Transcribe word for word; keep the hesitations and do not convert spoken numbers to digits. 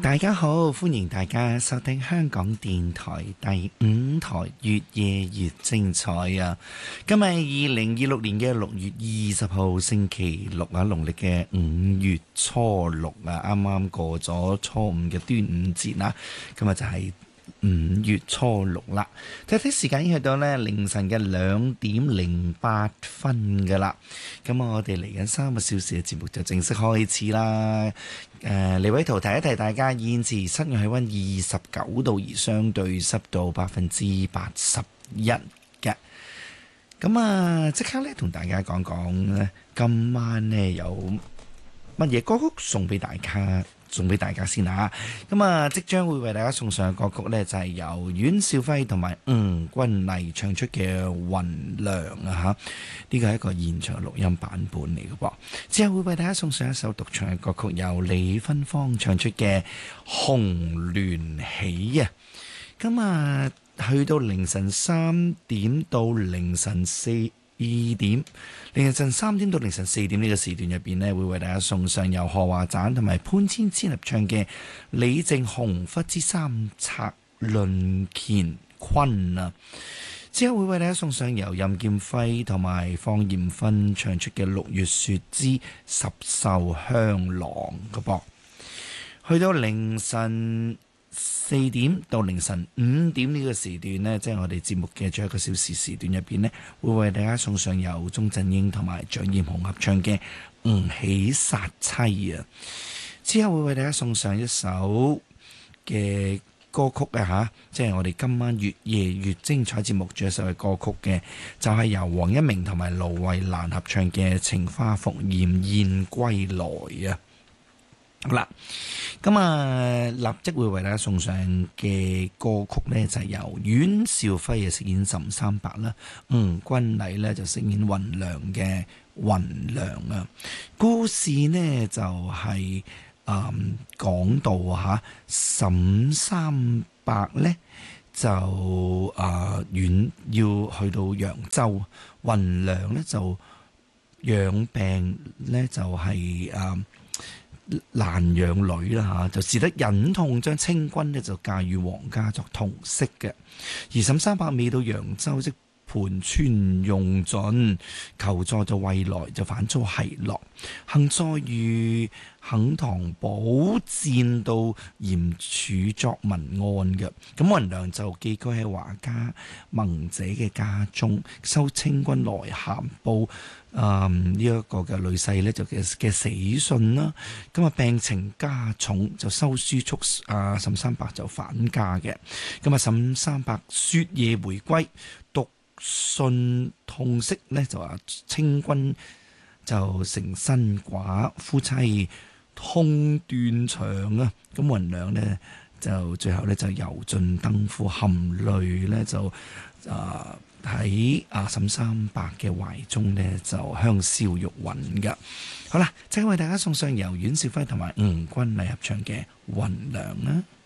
大家好，歡迎大家收聽香港電台第五台越夜越精彩啊！今日係二零二六年嘅六月二十號星期六啊，農曆嘅五月初六啊，啱啱過咗初五嘅端午節啦，今日就係五月初六啦。睇睇時間已經去到呢凌晨嘅兩點零八分噶啦，咁我哋嚟緊三個小時嘅節目就正式開始啦。誒，李偉圖提一提大家，現時室外氣溫二十九度，而相對濕度百分之八十一嘅。咁啊，即刻咧同大家講講咧，今晚呢有乜嘢歌曲送俾大家，送俾大家先啊！咁啊，即將會為大家送上嘅歌曲呢，就係由阮兆輝同埋吳君麗唱出嘅《雲涼》啊！嚇，呢個係一個現場錄音版本嚟嘅噃。之後會為大家送上一首獨唱嘅歌曲，由李芬芳唱出嘅《紅鸞喜》啊！咁啊，去到凌晨三點到凌晨四點，凌晨三點到凌晨四點呢個時段入邊呢，會為大家送上由何華盞同埋潘千千合唱嘅李靖鴻福之三策論乾坤啊！之後會為大家送上由任劍輝同埋方艷芬唱出嘅六月雪之十繡香囊嘅噃。去到凌晨四點到凌晨五點呢個時段呢，即係我哋節目嘅最後一個小時時段入邊呢，會為大家送上由鐘鎮英同埋蔣艷紅合唱嘅《吳起殺妻》啊。之後會為大家送上一首嘅歌曲啊吓，即係我哋今晚越夜越精彩節目最後一首嘅歌曲嘅，就係由黃一鳴同埋盧衛蘭合唱嘅《情花復艷燕歸來》啊。好啦，咁啊，立即會為大家送上嘅歌曲呢，就係由阮兆輝嘅飾演岑三白啦，吳君麗呢就飾演雲涼嘅雲涼啊。故事呢就係、是、誒、嗯、講到嚇岑三白呢就誒遠、呃、要去到揚州，雲涼呢就養病呢就係、是、誒。呃難養女啦嚇，就只得忍痛將清君呢就嫁與皇家作同媳嘅。而岑三白未到揚州即盤川用盡，求助就未來就反遭奚落，幸再遇肯唐寶薦到嚴處作文案嘅。咁雲涼就寄居喺華家盟者嘅家中，收清君來函報誒呢一個嘅女婿呢就嘅嘅死訊啦。咁啊病情加重，就收書促啊岑三白就返家嘅。咁啊岑三白雪夜回歸，讀信痛惜呢就話清君就成身寡，夫妻空斷腸啊！咁雲涼呢就最後呢就油盡燈枯，含淚呢就啊喺啊岑三白嘅懷中呢就香消玉殞噶。好啦，即係為大家送上由阮兆輝同埋吳君麗合唱嘅雲涼啦。